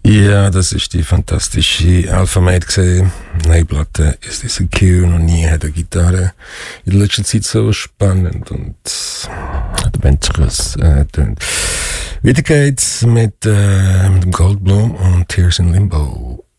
Ja, das ist die fantastische Alpha Mate gesehen. Neue Platte ist diese Q, noch nie hat eine Gitarre in der letzten Zeit so spannend und adventurous tönt. Weiter geht's mit dem Goldblum und Tears in Limbo.